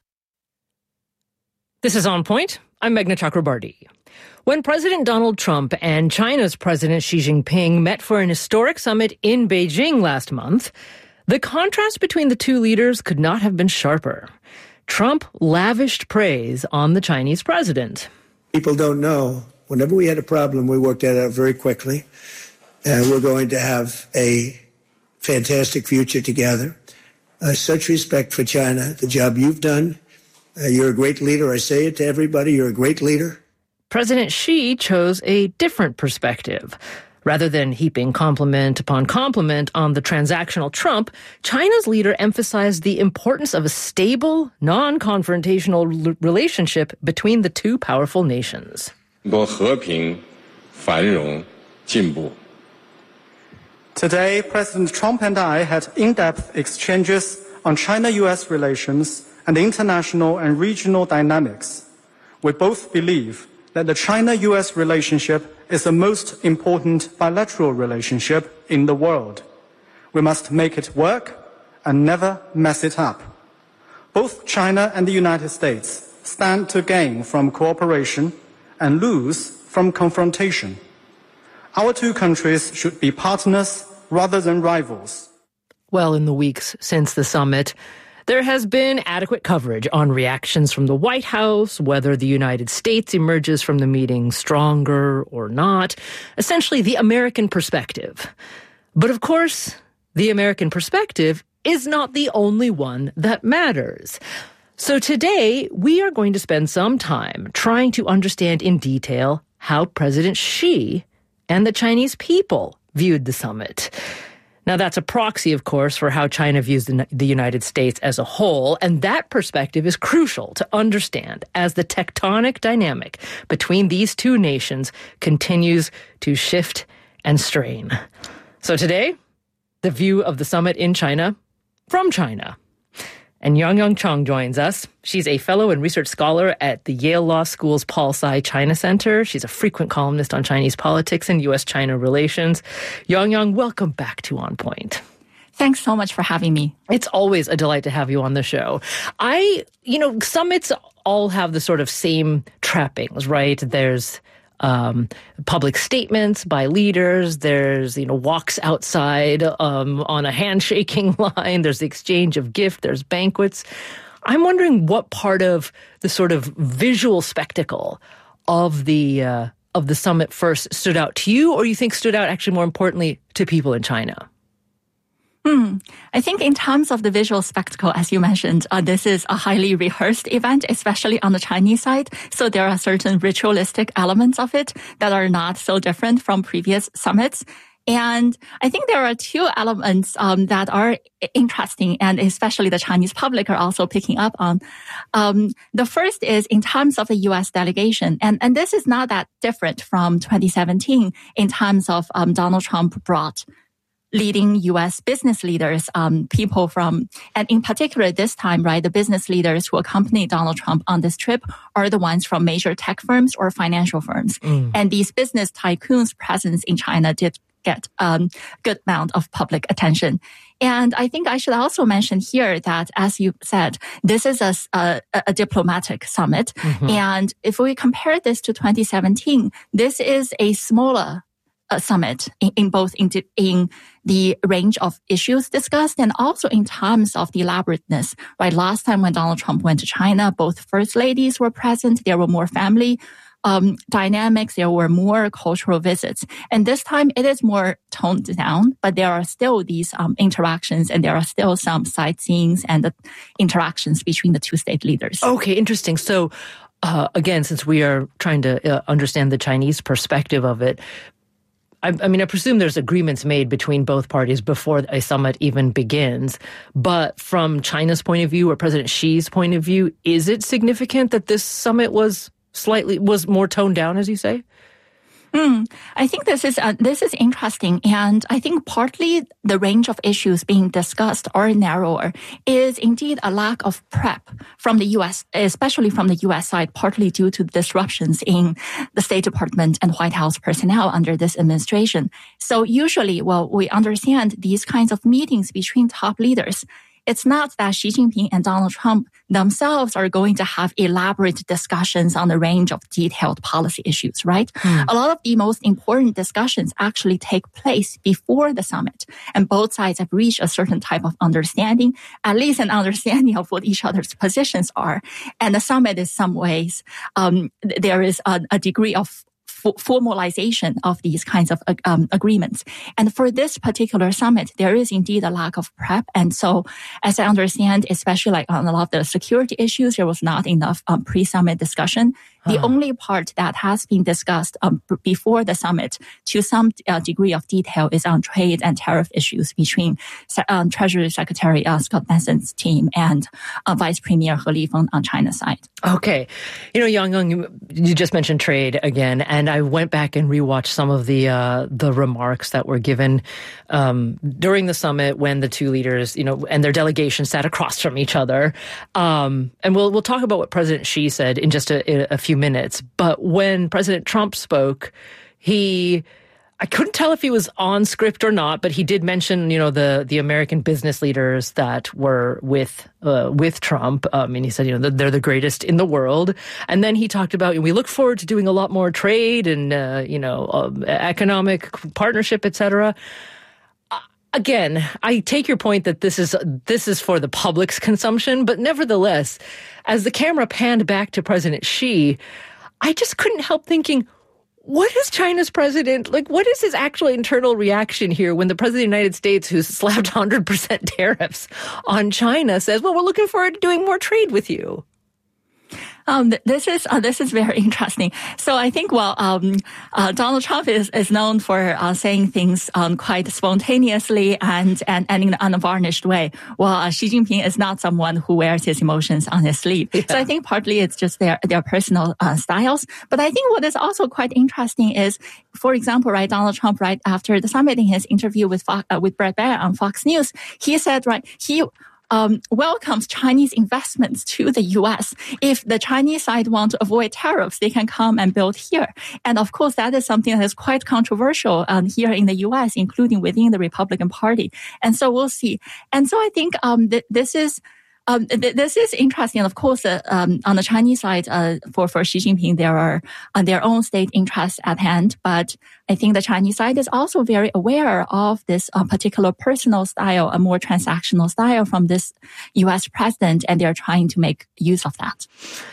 This is On Point. I'm Meghna Chakrabarti. When President Donald Trump and China's President Xi Jinping met for an historic summit in Beijing last month, the contrast between the two leaders could not have been sharper. Trump lavished praise on the Chinese president. People don't know. Whenever we had a problem, we worked that out very quickly. And we're going to have a fantastic future together. Uh, such respect for China, the job you've done. Uh, you're a great leader. I say it to everybody. You're a great leader. President Xi chose a different perspective. Rather than heaping compliment upon compliment on the transactional Trump, China's leader emphasized the importance of a stable, non-confrontational l- relationship between the two powerful nations. Today, President Trump and I had in-depth exchanges on China-U S relations and international and regional dynamics. We both believe that the China-U S relationship is the most important bilateral relationship in the world. We must make it work and never mess it up. Both China and the United States stand to gain from cooperation and lose from confrontation. Our two countries should be partners rather than rivals. Well, in the weeks since the summit, there has been adequate coverage on reactions from the White House, whether the United States emerges from the meeting stronger or not, essentially the American perspective. But of course, the American perspective is not the only one that matters. So today, we are going to spend some time trying to understand in detail how President Xi and the Chinese people viewed the summit. Now, that's a proxy, of course, for how China views the, the United States as a whole, and that perspective is crucial to understand as the tectonic dynamic between these two nations continues to shift and strain. So today, the view of the summit in China from China. And Yang-Yang Cheng joins us. She's a fellow and research scholar at the Yale Law School's Paul Tsai China Center. She's a frequent columnist on Chinese politics and U S China relations. Yang-Yang, welcome back to On Point. Thanks so much for having me. It's always a delight to have you on the show. I, you know, summits all have the sort of same trappings, right? There's Um, public statements by leaders. There's, you know, walks outside um, on a handshaking line. There's the exchange of gifts. There's banquets. I'm wondering what part of the sort of visual spectacle of the uh, of the summit first stood out to you, or you think stood out actually more importantly to people in China? Hmm. I think in terms of the visual spectacle, as you mentioned, uh, this is a highly rehearsed event, especially on the Chinese side. So there are certain ritualistic elements of it that are not so different from previous summits. And I think there are two elements um, that are interesting, and especially the Chinese public are also picking up on. Um, the first is in terms of the U S delegation, and, and this is not that different from twenty seventeen in terms of um, Donald Trump brought leading U S business leaders, um, people from, and in particular this time, right, the business leaders who accompanied Donald Trump on this trip are the ones from major tech firms or financial firms. Mm. And these business tycoons' presence in China did get a um, good amount of public attention. And I think I should also mention here that, as you said, this is a, a, a diplomatic summit. Mm-hmm. And if we compare this to twenty seventeen, this is a smaller uh, summit in, in both in, in the range of issues discussed and also in terms of the elaborateness. Right, last time when Donald Trump went to China, both first ladies were present. There were more family Um, dynamics, there were more cultural visits. And this time it is more toned down, but there are still these um, interactions and there are still some sightseeings and the interactions between the two state leaders. Okay, interesting. So uh, again, since we are trying to uh, understand the Chinese perspective of it, I, I mean, I presume there's agreements made between both parties before a summit even begins. But from China's point of view or President Xi's point of view, is it significant that this summit was slightly, was more toned down, as you say? Mm, I think this is uh, this is interesting, and I think partly the range of issues being discussed are narrower is indeed a lack of prep from the U S, especially from the U S side, partly due to disruptions in the State Department and White House personnel under this administration. So usually, well, we understand these kinds of meetings between top leaders. It's not that Xi Jinping and Donald Trump themselves are going to have elaborate discussions on a range of detailed policy issues, right? Mm. A lot of the most important discussions actually take place before the summit, and both sides have reached a certain type of understanding, at least an understanding of what each other's positions are. And the summit in some ways, um, there is a, a degree of formalization of these kinds of um, agreements. And for this particular summit, there is indeed a lack of prep. And so, as I understand, especially like on a lot of the security issues, there was not enough um, pre-summit discussion. The huh. only part that has been discussed um, b- before the summit to some uh, degree of detail is on trade and tariff issues between um, Treasury Secretary uh, Scott Bessent's team and uh, Vice Premier He Lifeng on China's side. Okay. You know, Yang Yang, you, you just mentioned trade again, and I went back and rewatched some of the uh, the remarks that were given um, during the summit when the two leaders, you know, and their delegations sat across from each other. Um, and we'll we'll talk about what President Xi said in just a, a few minutes. But when President Trump spoke, he, I couldn't tell if he was on script or not, but he did mention, you know, the the American business leaders that were with uh, with Trump. Um, and he said, you know, they're the greatest in the world. And then he talked about, we look forward to doing a lot more trade and, uh, you know, um, economic partnership, et cetera. Again, I take your point that this is this is for the public's consumption, but nevertheless, as the camera panned back to President Xi, I just couldn't help thinking, what is China's president, like, what is his actual internal reaction here when the president of the United States, who's slapped one hundred percent tariffs on China, says, well, we're looking forward to doing more trade with you? Um, this is uh, this is very interesting. So I think, well, um, uh, Donald Trump is, is known for uh, saying things um, quite spontaneously and, and, and in an unvarnished way, while uh, Xi Jinping is not someone who wears his emotions on his sleeve. Yeah. So I think partly it's just their their personal uh, styles. But I think what is also quite interesting is, for example, right, Donald Trump, right after the summit, in his interview with Fox, uh, with Bret Baier on Fox News, he said, right, he Um, welcomes Chinese investments to the U S. If the Chinese side want to avoid tariffs, they can come and build here. And of course, that is something that is quite controversial um, here in the U S, including within the Republican Party. And so we'll see. And so I think um, th- this is Um, th- this is interesting. Of course, uh, um, on the Chinese side, uh, for, for Xi Jinping, there are uh, their own state interests at hand. But I think the Chinese side is also very aware of this uh, particular personal style, a more transactional style from this U S president, and they're trying to make use of that.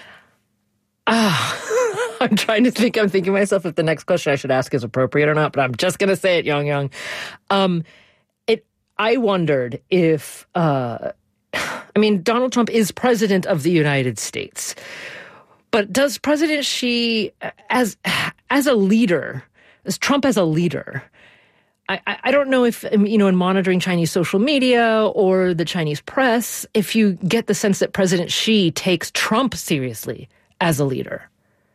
Ah, I'm trying to think. I'm thinking to myself if the next question I should ask is appropriate or not, but I'm just going to say it, Yang Yang. Um, it. I wondered if. Uh, I mean, Donald Trump is president of the United States, but does President Xi, as as a leader, as Trump as a leader, I, I don't know if, you know, in monitoring Chinese social media or the Chinese press, if you get the sense that President Xi takes Trump seriously as a leader.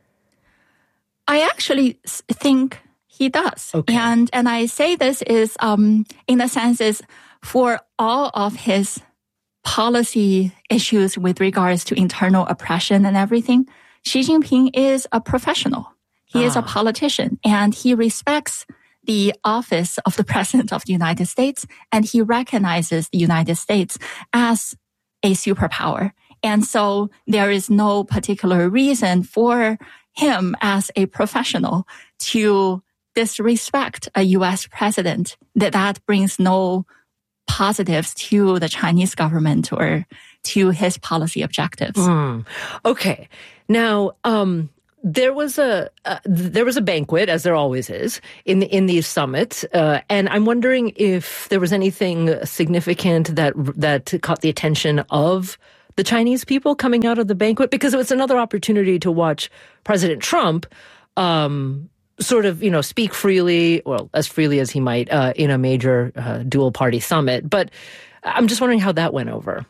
I actually think he does. Okay. And and I say this is, um, in the sense is for all of his policy issues with regards to internal oppression and everything, Xi Jinping is a professional. He ah. is a politician, and he respects the office of the President of the United States, and he recognizes the United States as a superpower. And so there is no particular reason for him as a professional to disrespect a U S president, that that brings no positives to the Chinese government or to his policy objectives. Mm. Okay. Now, um, there was a uh, there was a banquet, as there always is, in in these summits, uh, and I'm wondering if there was anything significant that that caught the attention of the Chinese people coming out of the banquet, because it was another opportunity to watch President Trump um, sort of, you know, speak freely, well, as freely as he might, uh, in a major uh, dual-party summit. But I'm just wondering how that went over.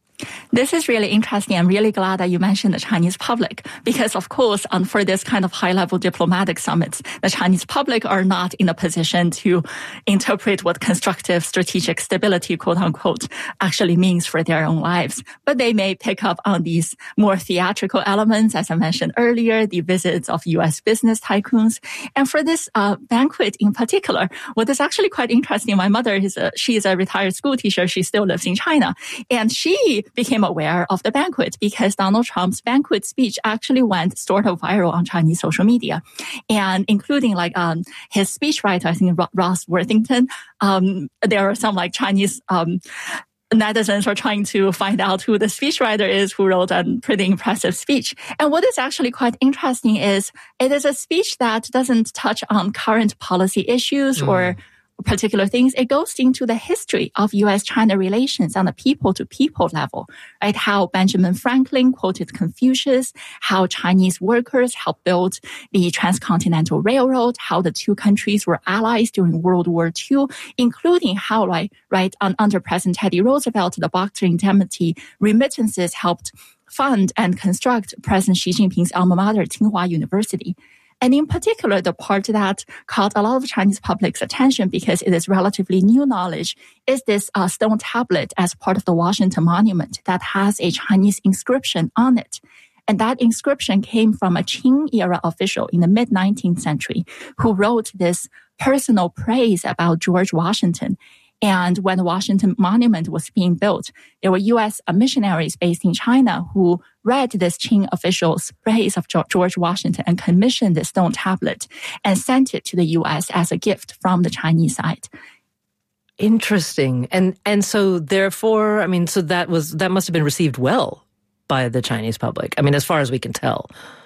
This is really interesting. I'm really glad that you mentioned the Chinese public, because, of course, um, for this kind of high-level diplomatic summits, the Chinese public are not in a position to interpret what constructive strategic stability, quote-unquote, actually means for their own lives. But they may pick up on these more theatrical elements, as I mentioned earlier, the visits of U S business tycoons. And for this uh, banquet in particular, what is actually quite interesting, my mother is a, she is a retired school teacher. She still lives in China. And she became aware of the banquet because Donald Trump's banquet speech actually went sort of viral on Chinese social media, and including like um, his speechwriter, I think Ross Worthington. Um, there are some like Chinese um, netizens are trying to find out who the speechwriter is who wrote a pretty impressive speech. And what is actually quite interesting is it is a speech that doesn't touch on current policy issues mm. or particular things. It goes into the history of U S China relations on a people-to-people level, right? How Benjamin Franklin quoted Confucius, how Chinese workers helped build the Transcontinental Railroad, how the two countries were allies during World War Two, including how, right, right on, under President Teddy Roosevelt, the Boxer indemnity remittances helped fund and construct President Xi Jinping's alma mater, Tsinghua University. And in particular, the part that caught a lot of Chinese public's attention because it is relatively new knowledge is this uh, stone tablet as part of the Washington Monument that has a Chinese inscription on it. And that inscription came from a Qing-era official in the mid-nineteenth century who wrote this personal praise about George Washington. And when the Washington Monument was being built, there were U S missionaries based in China who read this Qing official's praise of George Washington and commissioned the stone tablet and sent it to the U S as a gift from the Chinese side. Interesting. And and so therefore, I mean, so that was that must have been received well by the Chinese public. I mean, as far as we can tell.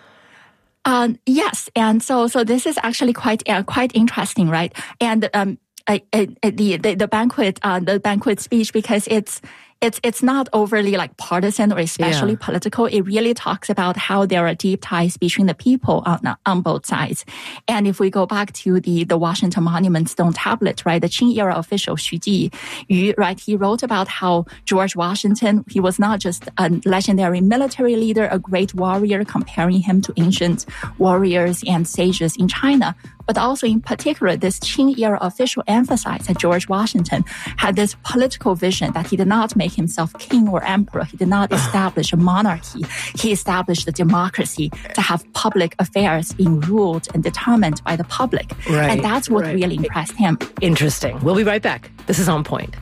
Um, yes. And so so this is actually quite uh, quite interesting, right? And um Uh, uh, the, the the banquet uh, the banquet speech, because it's it's it's not overly like partisan or especially yeah. political. It really talks about how there are deep ties between the people on on both sides. And if we go back to the the Washington Monument stone tablet, right, the Qing era official Xu Ji, right, he wrote about how George Washington, he was not just a legendary military leader, a great warrior, comparing him to ancient warriors and sages in China, but also in particular, this Qing-era official emphasized that George Washington had this political vision that he did not make himself king or emperor. He did not establish a monarchy. He established a democracy to have public affairs being ruled and determined by the public. Right, and that's what right. really impressed him. Interesting. We'll be right back. This is On Point.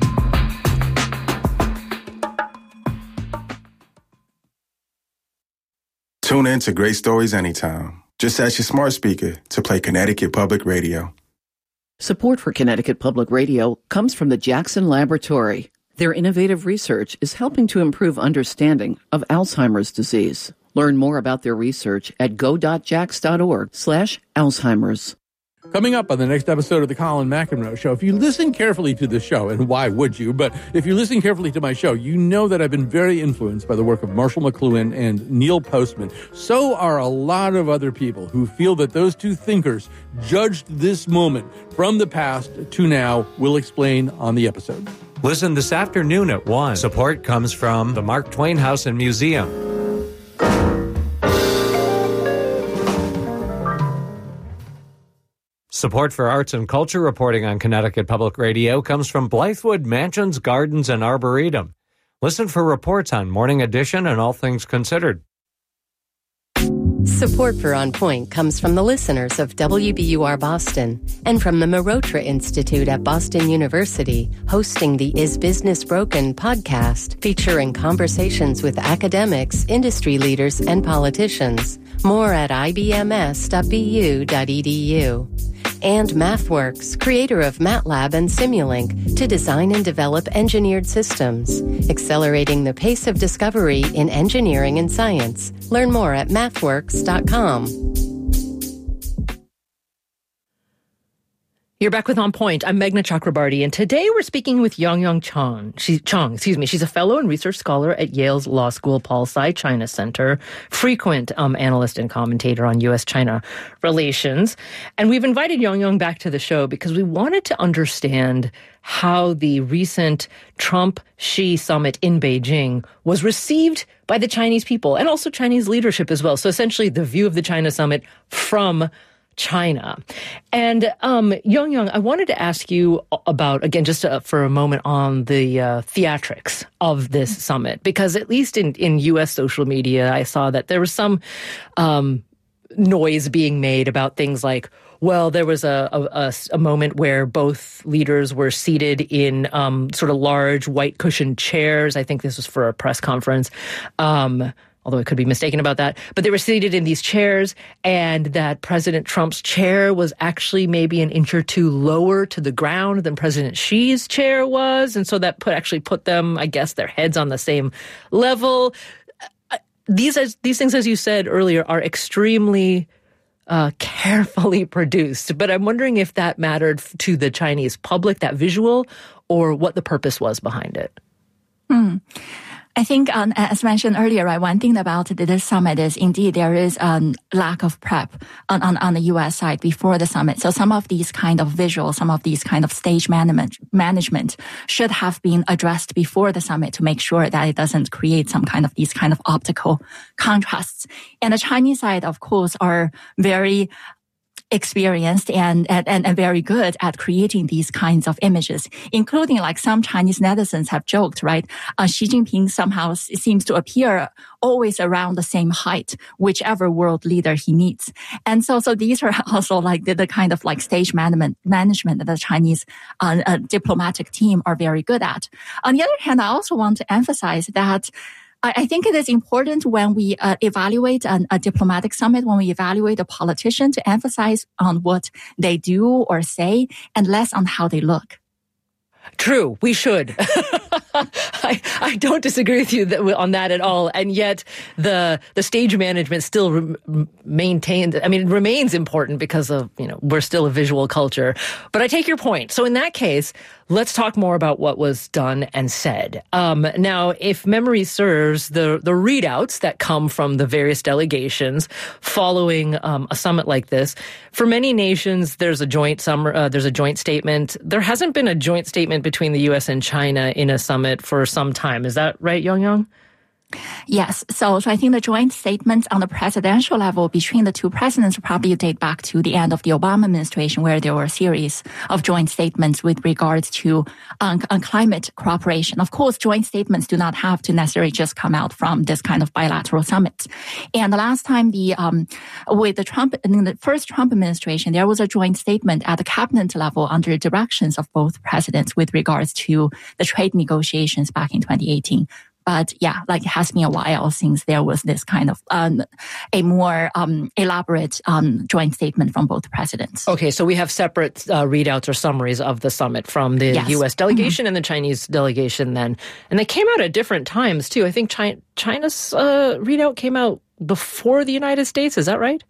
Tune in to Great Stories anytime. Just ask your smart speaker to play Connecticut Public Radio. Support for Connecticut Public Radio comes from the Jackson Laboratory. Their innovative research is helping to improve understanding of Alzheimer's disease. Learn more about their research at go.jax.org slash Alzheimer's. Coming up on the next episode of the Colin McEnroe Show, if you listen carefully to this show, and why would you, but if you listen carefully to my show, you know that I've been very influenced by the work of Marshall McLuhan and Neil Postman. So are a lot of other people who feel that those two thinkers judged this moment from the past to now. We'll explain on the episode. Listen this afternoon at one. Support comes from the Mark Twain House and Museum. Support for arts and culture reporting on Connecticut Public Radio comes from Blythewood Mansions, Gardens, and Arboretum. Listen for reports on Morning Edition and All Things Considered. Support for On Point comes from the listeners of W B U R Boston and from the Marotra Institute at Boston University, hosting the Is Business Broken podcast, featuring conversations with academics, industry leaders, and politicians. More at I B M S dot B U dot E D U. And MathWorks, creator of MATLAB and Simulink, to design and develop engineered systems, accelerating the pace of discovery in engineering and science. Learn more at mathworks dot com. You're back with On Point. I'm Meghna Chakrabarty, and today we're speaking with Yongyong Chong. She, Chong, excuse me. She's a fellow and research scholar at Yale's Law School Paul Tsai China Center, frequent um, analyst and commentator on U S China relations. And we've invited Yongyong back to the show because we wanted to understand how the recent Trump-Xi summit in Beijing was received by the Chinese people and also Chinese leadership as well. So essentially the view of the China summit from China. And um, Yongyong, I wanted to ask you about, again, just uh, for a moment on the uh, theatrics of this summit, because at least in, in U S social media, I saw that there was some um, noise being made about things like, well, there was a, a, a moment where both leaders were seated in um, sort of large white cushioned chairs. I think this was for a press conference. Um although I could be mistaken about that, but they were seated in these chairs, and that President Trump's chair was actually maybe an inch or two lower to the ground than President Xi's chair was, and so that put actually put them, I guess, their heads on the same level. These, as, these things, as you said earlier, are extremely uh, carefully produced, but I'm wondering if that mattered to the Chinese public, that visual, or what the purpose was behind it. Hmm. I think, um, as mentioned earlier, right, one thing about this summit is indeed there is a um, lack of prep on, on, on the U S side before the summit. So some of these kind of visuals, some of these kind of stage management, management should have been addressed before the summit to make sure that it doesn't create some kind of these kind of optical contrasts. And the Chinese side, of course, are very experienced and, and, and very good at creating these kinds of images, including like some Chinese netizens have joked, right? Uh, Xi Jinping somehow seems to appear always around the same height, whichever world leader he meets. And so, so these are also like the, the kind of like stage management, management that the Chinese uh, uh, diplomatic team are very good at. On the other hand, I also want to emphasize that I think it is important when we uh, evaluate an, a diplomatic summit, when we evaluate a politician, to emphasize on what they do or say and less on how they look. True, we should. I, I don't disagree with you that, on that at all. And yet the the stage management still re- maintained, I mean, it remains important because of, you know, we're still a visual culture. But I take your point. So in that case, let's talk more about what was done and said. Um, now, if memory serves, the, the readouts that come from the various delegations following um, a summit like this, for many nations, there's a joint summer, uh, there's a joint statement. There hasn't been a joint statement between the U S and China in a summit for some time. Is that right, Yongyong? Yes. So, so I think the joint statements on the presidential level between the two presidents probably date back to the end of the Obama administration, where there were a series of joint statements with regards to um, on climate cooperation. Of course, joint statements do not have to necessarily just come out from this kind of bilateral summit. And the last time the um, with the Trump, in the first Trump administration, there was a joint statement at the cabinet level under directions of both presidents with regards to the trade negotiations back in twenty eighteen. But yeah, like it has been a while since there was this kind of um, a more um, elaborate um, joint statement from both presidents. Okay, so we have separate uh, readouts or summaries of the summit from the yes. U S delegation mm-hmm. and the Chinese delegation then. And they came out at different times too. I think China, China's uh, readout came out before the United States. Is that right?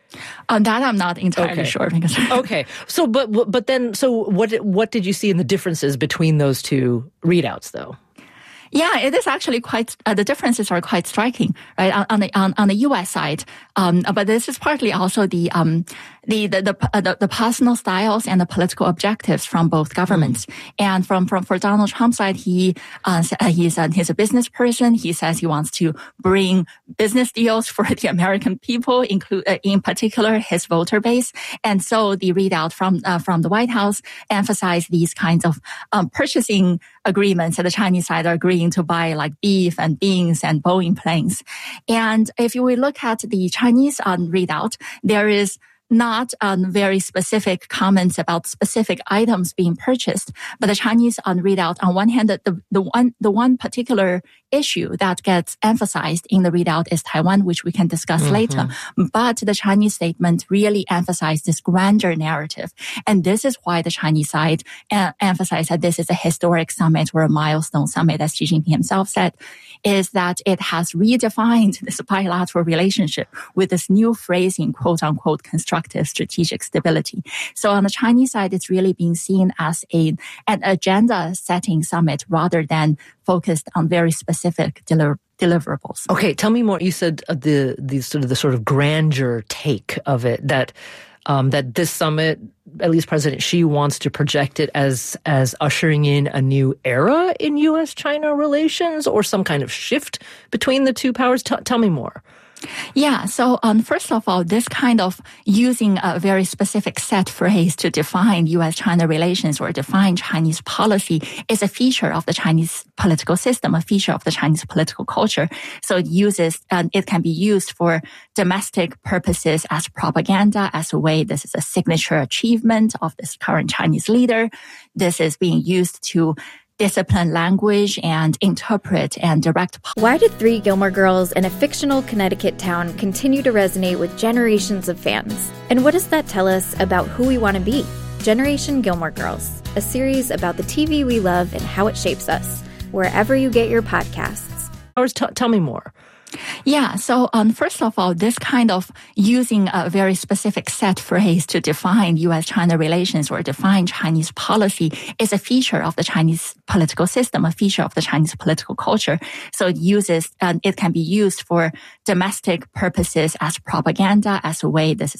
On that, I'm not entirely okay. sure. Because okay. So, but but then, so what what did you see in the differences between those two readouts, though? Yeah, it is actually quite, uh, the differences are quite striking, right? On, on the, on, on the U S side. Um, but this is partly also the, um, the, the, the, uh, the, the personal styles and the political objectives from both governments. Mm. And from, from, for Donald Trump's side, he, uh, he's a, he's a business person. He says he wants to bring business deals for the American people, include, uh, in particular, his voter base. And so the readout from, uh, from the White House emphasized these kinds of, um, purchasing agreements that the Chinese side are agreeing to buy like beef and beans and Boeing planes. And if you will look at the Chinese um, readout, there is not um, very specific comments about specific items being purchased, but the Chinese um, readout, on one hand, the, the one the one particular issue that gets emphasized in the readout is Taiwan, which we can discuss mm-hmm. later. But the Chinese statement really emphasized this grander narrative. And this is why the Chinese side uh, emphasized that this is a historic summit or a milestone summit, as Xi Jinping himself said, is that it has redefined this bilateral relationship with this new phrasing, quote unquote, constructive strategic stability. So on the Chinese side, it's really being seen as a, an agenda setting summit rather than focused on very specific deliver, deliverables. Okay, tell me more. You said uh, the the sort of the sort of grandeur take of it, that um, that this summit, at least President Xi wants to project it as as ushering in a new era in U S China relations or some kind of shift between the two powers. T- tell me more. Yeah. So, um, first of all, this kind of using a very specific set phrase to define U S China relations or define Chinese policy is a feature of the Chinese political system, a feature of the Chinese political culture. So it uses, um, it can be used for domestic purposes as propaganda, as a way, this is a signature achievement of this current Chinese leader. This is being used to discipline language and interpret and direct. Why did Three Gilmore Girls in a fictional Connecticut town continue to resonate with generations of fans? And what does that tell us about who we want to be? Generation Gilmore Girls, a series about the T V we love and how it shapes us, wherever you get your podcasts. T- tell me more. Yeah. So, um, first of all, this kind of using a very specific set phrase to define U S China relations or define Chinese policy is a feature of the Chinese political system, a feature of the Chinese political culture. So it uses, um, it can be used for domestic purposes as propaganda, as a way, this is